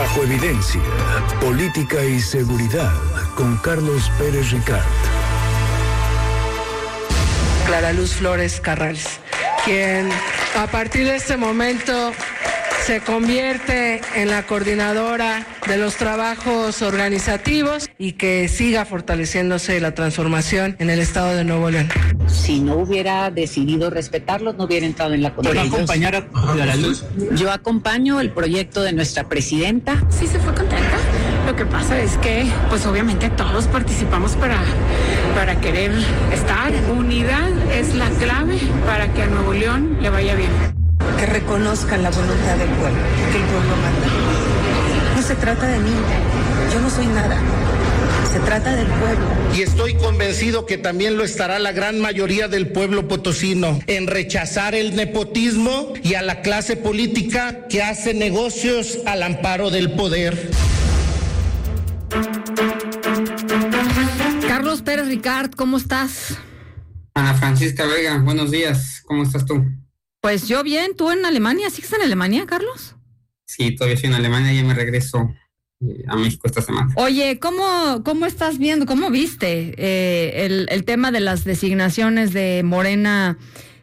Bajo Evidencia, Política y Seguridad, con Carlos Pérez Ricard. Clara Luz Flores Carrales, quien a partir de este momento se convierte en la coordinadora de los trabajos organizativos y que siga fortaleciéndose la transformación en el estado de Nuevo León. Si no hubiera decidido respetarlos, no hubiera entrado en la comisión. ¿Va a acompañar a Clara Luz? Yo acompaño el proyecto de nuestra presidenta. Sí, se fue contenta. Lo que pasa es que, pues obviamente todos participamos para querer estar. Unidad es la clave para que a Nuevo León le vaya bien. Que reconozcan la voluntad del pueblo, que el pueblo manda. No se trata de mí, yo no soy nada. Se trata del pueblo. Y estoy convencido que también lo estará la gran mayoría del pueblo potosino en rechazar el nepotismo y a la clase política que hace negocios al amparo del poder. Carlos Pérez Ricard, ¿cómo estás? Ana Francisca Vega, buenos días, ¿cómo estás tú? Pues yo bien, ¿tú en Alemania? ¿Sigues en Alemania, Carlos? Sí, todavía estoy en Alemania y ya me regreso a México esta semana. Oye, ¿cómo estás viendo, cómo viste el tema de las designaciones de Morena,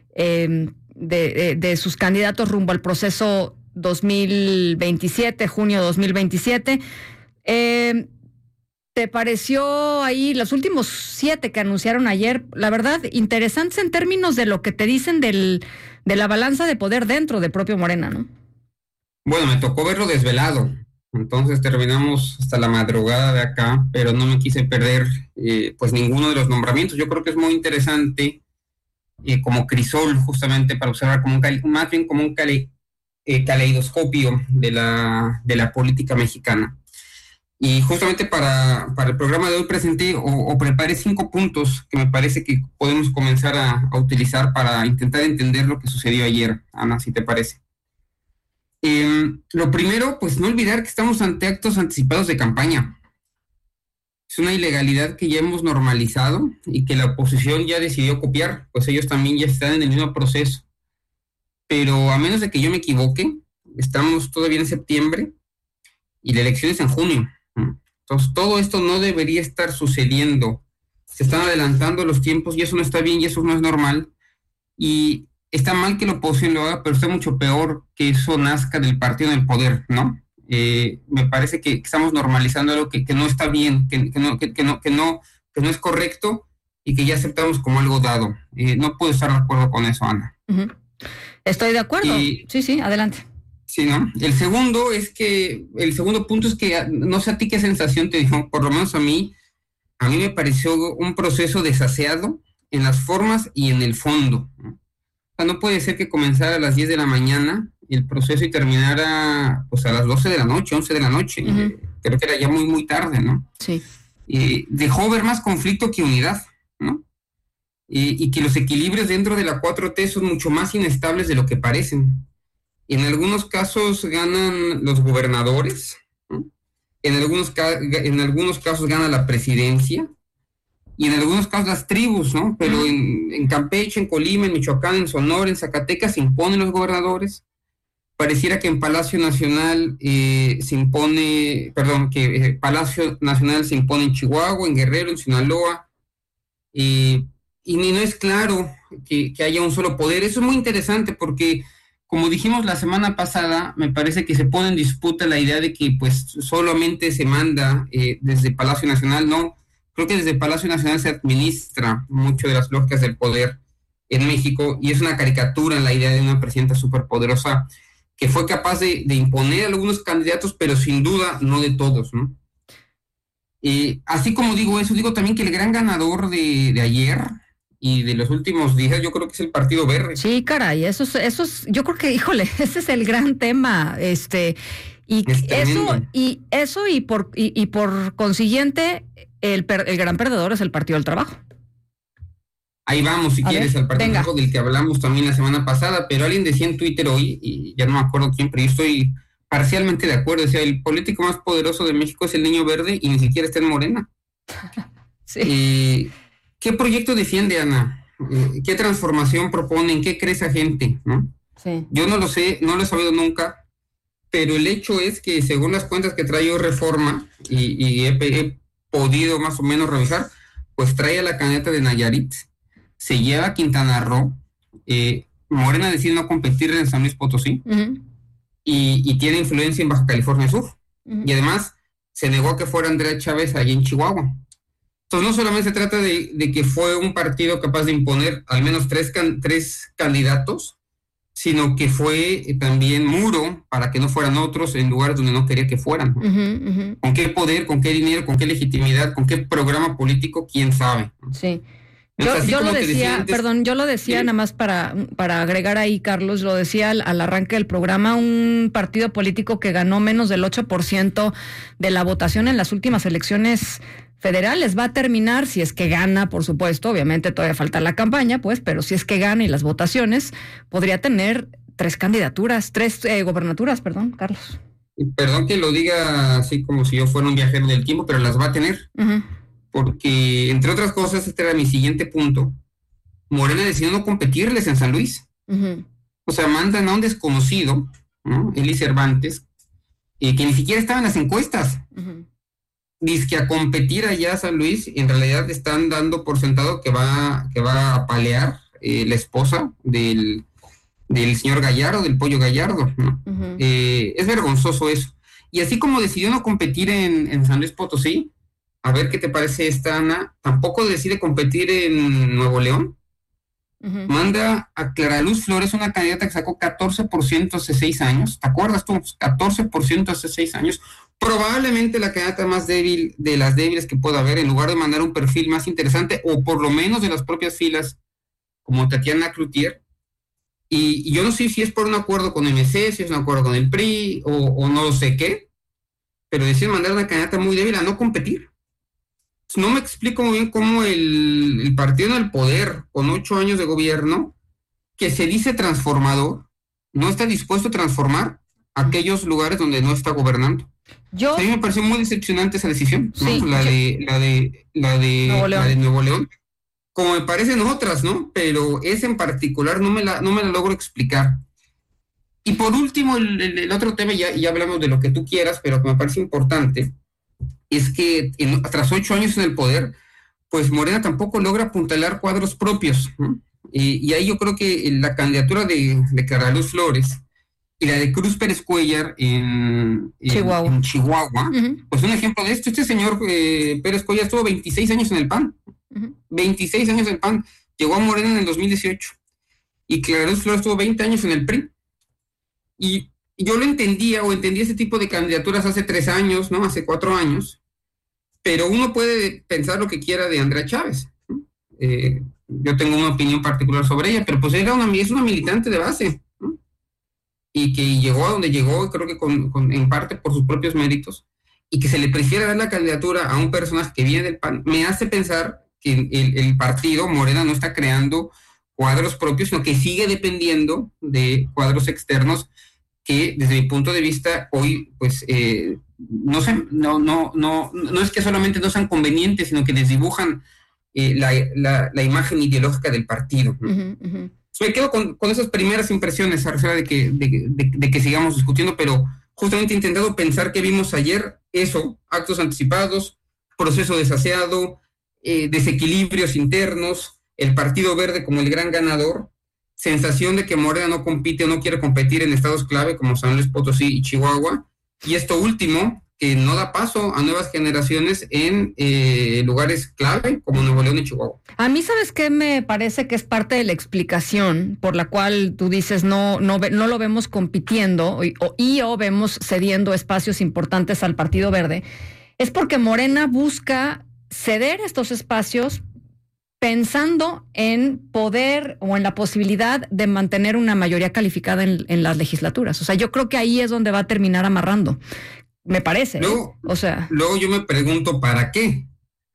de sus candidatos rumbo al proceso 2027, junio 2027? ¿Te pareció ahí los últimos 7 que anunciaron ayer, la verdad, interesantes en términos de lo que te dicen de la balanza de poder dentro de propio Morena, ¿no? Bueno, me tocó verlo desvelado, entonces terminamos hasta la madrugada de acá, pero no me quise perder pues ninguno de los nombramientos. Yo creo que es muy interesante como crisol, justamente para observar como más bien como un caleidoscopio de la política mexicana. Y justamente para el programa de hoy presenté o preparé 5 puntos que me parece que podemos comenzar a utilizar para intentar entender lo que sucedió ayer, Ana, si te parece. Lo primero, pues no olvidar que estamos ante actos anticipados de campaña. Es una ilegalidad que ya hemos normalizado y que la oposición ya decidió copiar, pues ellos también ya están en el mismo proceso. Pero a menos de que yo me equivoque, estamos todavía en septiembre y la elección es en junio. Entonces todo esto no debería estar sucediendo. Se están adelantando los tiempos y eso no está bien y eso no es normal. Y está mal que la oposición lo haga, pero está mucho peor que eso nazca del partido en el poder, ¿no? Me parece que estamos normalizando algo que no está bien, que no es correcto y que ya aceptamos como algo dado. No puedo estar de acuerdo con eso, Ana. Uh-huh. Estoy de acuerdo. Sí, adelante. Sí, ¿no? El segundo punto es que, no sé a ti qué sensación te dijo, por lo menos a mí me pareció un proceso desaseado en las formas y en el fondo, ¿no? O sea, no puede ser que comenzara a las 10 de la mañana el proceso y terminara pues a las 12 de la noche, 11 de la noche. Uh-huh. Creo que era ya muy, muy tarde, ¿no? Sí. Dejó ver más conflicto que unidad, ¿no? Y que los equilibrios dentro de la 4T son mucho más inestables de lo que parecen. En algunos casos ganan los gobernadores, ¿no? En algunos casos gana la presidencia y en algunos casos las tribus, ¿no? Pero en Campeche, en Colima, en Michoacán, en Sonora, en Zacatecas se imponen los gobernadores. Pareciera que en Palacio Nacional Palacio Nacional se impone en Chihuahua, en Guerrero, en Sinaloa, y no es claro que haya un solo poder. Eso es muy interesante porque, como dijimos la semana pasada, me parece que se pone en disputa la idea de que pues solamente se manda desde Palacio Nacional. No, creo que desde Palacio Nacional se administra mucho de las lógicas del poder en México y es una caricatura la idea de una presidenta superpoderosa que fue capaz de imponer a algunos candidatos, pero sin duda no de todos, ¿no? Así como digo eso, digo también que el gran ganador de ayer y de los últimos días, yo creo que es el Partido Verde. Sí, caray, eso es, yo creo que, híjole, ese es el gran tema, y por consiguiente, el gran perdedor es el Partido del Trabajo. Ahí vamos, si quieres, al Partido del Trabajo del que hablamos también la semana pasada, pero alguien decía en Twitter hoy, y ya no me acuerdo quién, pero yo estoy parcialmente de acuerdo, decía, el político más poderoso de México es el Niño Verde y ni siquiera está en Morena. Sí. ¿Qué proyecto defiende, Ana? ¿Qué transformación proponen? ¿Qué cree esa gente? ¿No? Sí. Yo no lo sé, no lo he sabido nunca, pero el hecho es que según las cuentas que trae Reforma, y he podido más o menos revisar, pues trae a la candidata de Nayarit, se lleva a Quintana Roo, Morena decide no competir en San Luis Potosí, y tiene influencia en Baja California Sur, y además se negó a que fuera Andrea Chávez allí en Chihuahua. Entonces no solamente se trata de que fue un partido capaz de imponer al menos tres candidatos, sino que fue también muro para que no fueran otros en lugares donde no quería que fueran. ¿Con qué poder, con qué dinero, con qué legitimidad, con qué programa político? ¿Quién sabe? Sí. Yo lo decía, ¿sí? Nada más para agregar ahí, Carlos, lo decía al arranque del programa, un partido político que ganó menos del 8% de la votación en las últimas elecciones federales. Va a terminar, si es que gana, por supuesto, obviamente todavía falta la campaña, pues, pero si es que gana y las votaciones, podría tener tres gobernaturas, Carlos. Perdón que lo diga así como si yo fuera un viajero del tiempo, pero las va a tener. Porque, entre otras cosas, este era mi siguiente punto, Morena decidió no competirles en San Luis. O sea, mandan a un desconocido, ¿no? Eli Cervantes, que ni siquiera estaba en las encuestas. Dice a competir allá a San Luis, y en realidad están dando por sentado que va a apalear la esposa del señor Gallardo, del Pollo Gallardo, ¿no? Es vergonzoso eso. Y así como decidió no competir en San Luis Potosí, a ver qué te parece esta, Ana, tampoco decide competir en Nuevo León. Manda a Clara Luz Flores, una candidata que sacó 14% hace 6 años. ¿Te acuerdas tú? 14% hace 6 años. Probablemente la candidata más débil de las débiles que pueda haber, en lugar de mandar un perfil más interesante, o por lo menos de las propias filas, como Tatiana Cloutier. Y yo no sé si es por un acuerdo con MC, si es un acuerdo con el PRI, o no sé qué, pero deciden mandar a una candidata muy débil a no competir. No me explico muy bien cómo el partido en el poder, con 8 años de gobierno, que se dice transformador, no está dispuesto a transformar aquellos lugares donde no está gobernando. A mí me pareció muy decepcionante esa decisión, ¿no? Sí, la de Nuevo León, como me parecen otras, ¿no? Pero esa en particular no me la logro explicar. Y por último, el otro tema, ya hablamos de lo que tú quieras, pero que me parece importante, es que tras 8 años en el poder, pues Morena tampoco logra apuntalar cuadros propios, ¿no? Y ahí yo creo que la candidatura de Clara Luz Flores y la de Cruz Pérez Cuellar en Chihuahua, pues un ejemplo de esto. Este señor Pérez Cuellar estuvo 26 años en el PAN, 26 años en el PAN, llegó a Morena en el 2018, y Clara Luz Flores estuvo 20 años en el PRI. Y yo entendía ese tipo de candidaturas hace 3 años, ¿no? Hace 4 años, pero uno puede pensar lo que quiera de Andrea Chávez, ¿no? Yo tengo una opinión particular sobre ella, pero pues es una militante de base, ¿no? Y que llegó a donde llegó, creo que en parte por sus propios méritos, y que se le prefiera dar la candidatura a un personaje que viene del PAN, me hace pensar que el partido Morena no está creando cuadros propios, sino que sigue dependiendo de cuadros externos que, desde mi punto de vista, hoy, pues, no es que solamente no sean convenientes, sino que desdibujan la imagen ideológica del partido, ¿no? Me quedo con esas primeras impresiones, a pesar de que sigamos discutiendo, pero justamente he intentado pensar que vimos ayer eso: actos anticipados, proceso desaseado, desequilibrios internos, el Partido Verde como el gran ganador, sensación de que Morena no compite o no quiere competir en estados clave como San Luis Potosí y Chihuahua, y esto último, que no da paso a nuevas generaciones en lugares clave como Nuevo León y Chihuahua. A mí, ¿sabes qué? Me parece que es parte de la explicación por la cual tú dices no lo vemos compitiendo o vemos cediendo espacios importantes al Partido Verde. Es porque Morena busca ceder estos espacios pensando en poder o en la posibilidad de mantener una mayoría calificada en las legislaturas. O sea, yo creo que ahí es donde va a terminar amarrando, me parece. Luego yo me pregunto, ¿para qué?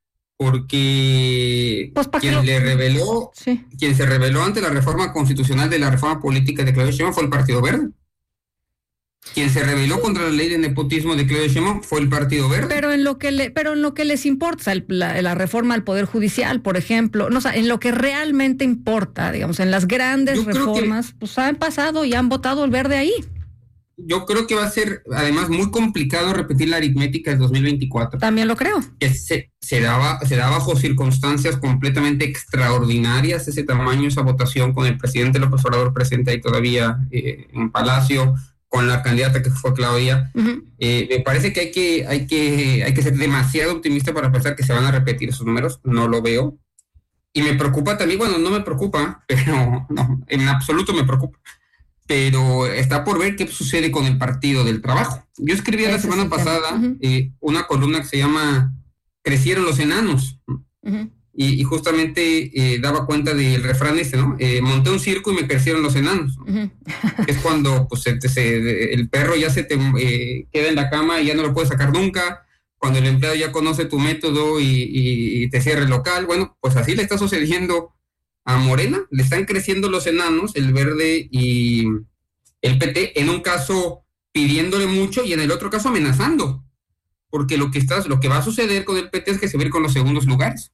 Porque pues quien se rebeló ante la reforma constitucional de la reforma política de Claudia Sheinbaum fue el Partido Verde. Quien se rebeló contra la ley de nepotismo de Claudia Sheinbaum fue el Partido Verde. Pero en lo que les importa, la reforma al Poder Judicial, por ejemplo, no, o sea, en lo que realmente importa, digamos, en las grandes reformas, pues han pasado y han votado el Verde ahí. yo creo que va a ser además muy complicado repetir la aritmética del 2024. También lo creo. Que se da bajo circunstancias completamente extraordinarias ese tamaño, esa votación, con el presidente López Obrador presente ahí todavía en Palacio, con la candidata que fue Claudia. Me parece que hay que ser demasiado optimista para pensar que se van a repetir esos números. No lo veo. Y me preocupa también, bueno, no me preocupa, pero no, en absoluto me preocupa. Pero está por ver qué sucede con el Partido del Trabajo. Yo escribí la semana pasada una columna que se llama Crecieron los enanos. Y justamente daba cuenta del refrán ese, ¿no? Monté un circo y me crecieron los enanos. Es cuando pues, el perro ya se te queda en la cama y ya no lo puedes sacar nunca. Cuando el empleado ya conoce tu método y te cierra el local. Bueno, pues así le está sucediendo a Morena. Le están creciendo los enanos, el Verde y el PT, en un caso pidiéndole mucho y en el otro caso amenazando. Porque lo que va a suceder con el PT es que se va a ir con los segundos lugares.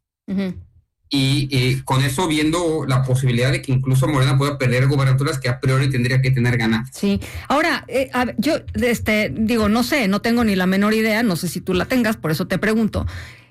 Y con eso viendo la posibilidad de que incluso Morena pueda perder gubernaturas que a priori tendría que tener ganadas. Sí. Ahora, yo digo, no sé, no tengo ni la menor idea, no sé si tú la tengas, por eso te pregunto.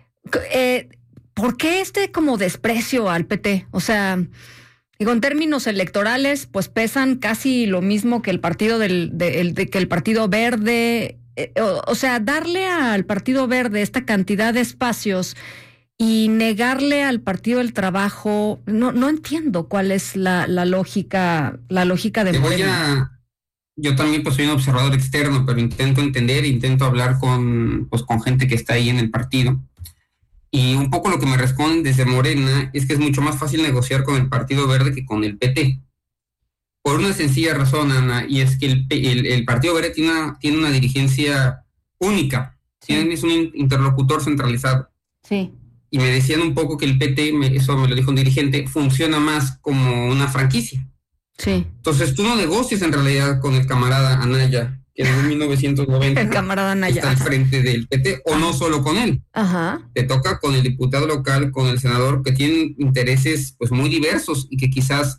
¿Por qué como desprecio al PT? O sea, digo, en términos electorales, pues pesan casi lo mismo que el partido que el Partido Verde. O sea, darle al Partido Verde esta cantidad de espacios y negarle al Partido del Trabajo, no entiendo cuál es la lógica de Morena. Yo también pues soy un observador externo, pero intento entender, intento hablar con gente que está ahí en el partido. Y un poco lo que me responden desde Morena es que es mucho más fácil negociar con el Partido Verde que con el PT. Por una sencilla razón, Ana, y es que el Partido Verde tiene una dirigencia única. Sí. Es un interlocutor centralizado. Sí. Y me decían un poco que el PT, eso me lo dijo un dirigente, funciona más como una franquicia. Sí. Entonces tú no negocias en realidad con el camarada Anaya, que en 1990 el camarada Anaya está al frente del PT, o no solo con él. Ajá. Te toca con el diputado local, con el senador, que tienen intereses pues muy diversos y que quizás,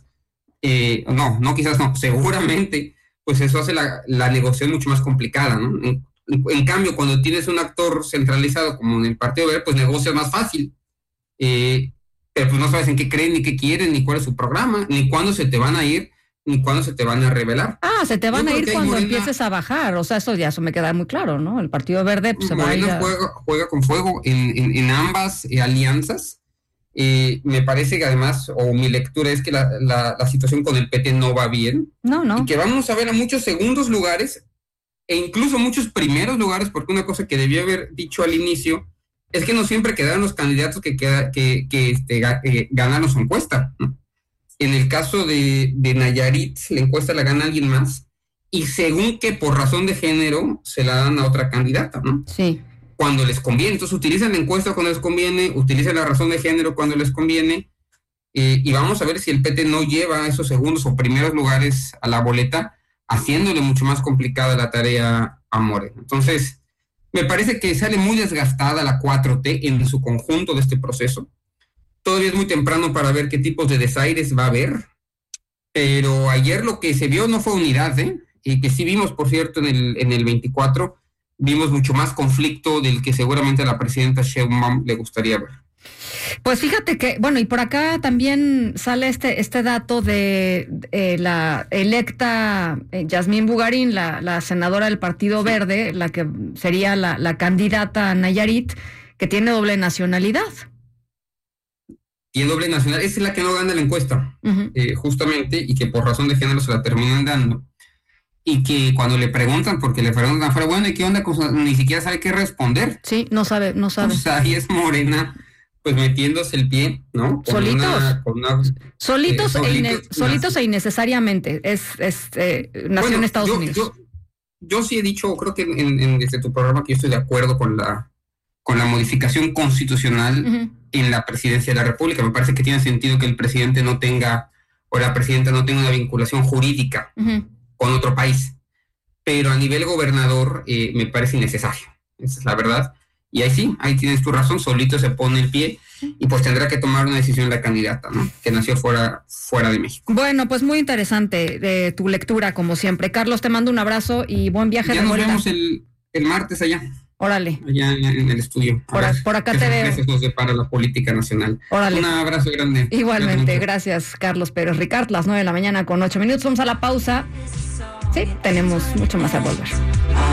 seguramente, pues eso hace la negociación mucho más complicada, ¿no? En cambio, cuando tienes un actor centralizado como en el Partido Verde, pues negocias más fácil. Pero pues no sabes en qué creen, ni qué quieren, ni cuál es su programa, ni cuándo se te van a ir, ni cuándo se te van a revelar. Se te van a ir cuando empieces a bajar. O sea, eso me queda muy claro, ¿no? El Partido Verde pues, se va a ir juega con fuego en ambas alianzas. Me parece que además, o mi lectura es que la situación con el PT no va bien. No. Y que vamos a ver a muchos segundos lugares e incluso muchos primeros lugares, porque una cosa que debí haber dicho al inicio es que no siempre quedaron los candidatos que ganaron su encuesta, ¿no? En el caso de Nayarit, la encuesta la gana alguien más, y según que por razón de género se la dan a otra candidata, ¿no? Sí. Cuando les conviene. Entonces utilizan la encuesta cuando les conviene, utilizan la razón de género cuando les conviene, y vamos a ver si el PT no lleva esos segundos o primeros lugares a la boleta, haciéndole mucho más complicada la tarea a Morena. Entonces, me parece que sale muy desgastada la 4T en su conjunto de este proceso. Todavía es muy temprano para ver qué tipos de desaires va a haber, pero ayer lo que se vio no fue unidad, y que sí vimos, por cierto, en el 24, vimos mucho más conflicto del que seguramente a la presidenta Sheinbaum le gustaría ver. Pues fíjate que, bueno, y por acá también sale este dato de la electa Yasmín Bugarín, la senadora del Partido Verde, la que sería la candidata a Nayarit, que tiene doble nacionalidad. Tiene doble nacionalidad, esa es la que no gana la encuesta, justamente, y que por razón de género se la terminan dando. Y que cuando le preguntan, porque le preguntan afuera, bueno, ¿y qué onda? Ni siquiera sabe qué responder. Sí, no sabe. O sea, ahí es Morena, pues metiéndose el pie, ¿no? Solitos e innecesariamente. Nació en Estados Unidos. Yo sí he dicho, creo que desde tu programa, que yo estoy de acuerdo con la modificación constitucional en la presidencia de la República. Me parece que tiene sentido que el presidente no tenga, o la presidenta no tenga una vinculación jurídica con otro país. Pero a nivel gobernador me parece innecesario. Esa es la verdad. Y ahí sí, ahí tienes tu razón, solito se pone el pie. y pues tendrá que tomar una decisión la candidata, ¿no? Que nació fuera de México. Bueno, pues muy interesante tu lectura, como siempre. Carlos, te mando un abrazo y buen viaje de vuelta. Ya nos vemos el martes allá. Órale. Allá en el estudio. Por acá te veo. Nos depara la política nacional. Órale. Un abrazo grande. Igualmente, gracias Carlos Pérez Ricard, las 9:08 a.m. Vamos a la pausa. Sí, tenemos mucho más a volver.